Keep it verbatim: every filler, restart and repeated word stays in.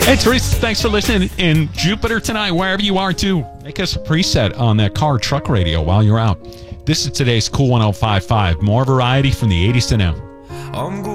Hey, Teresa, thanks for listening in Jupiter tonight, wherever you are, too. Make us a preset on that car truck radio while you're out. This is today's Cool one oh five point five. More variety from the eighties to now. I'm